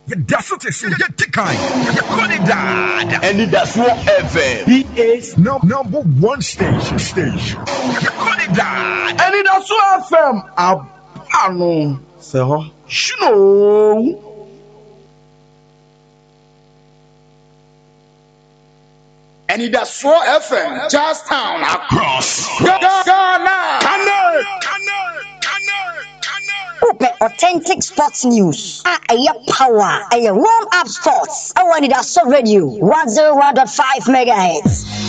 That's what it's Dad. And that's what FM. He is number one station. Dad. And that's what FM. Abano. So, Shino. And that's 4 FM, Charlestown, Across Ghana. Authentic sports news. Power. Warm up sports. I want it so radio. 101.5 megahertz.